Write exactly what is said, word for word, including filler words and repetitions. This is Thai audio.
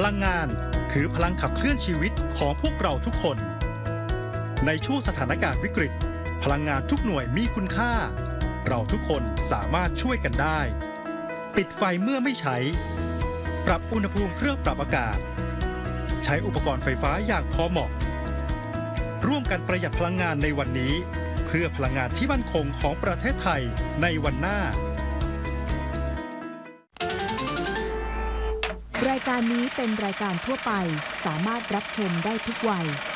ลังงานคือพลังขับเคลื่อนชีวิตของพวกเราทุกคนในช่วงสถานการณ์วิกฤตพลังงานทุกหน่วยมีคุณค่าเราทุกคนสามารถช่วยกันได้ปิดไฟเมื่อไม่ใช้ปรับอุณหภูมิเครื่องปรับอากาศใช้อุปกรณ์ไฟฟ้าอย่างพอเหมาะร่วมกันประหยัดพลังงานในวันนี้เพื่อพลังงานที่มั่นคงของประเทศไทยในวันหน้ารายการนี้เป็นรายการทั่วไปสามารถรับชมได้ทุกวัย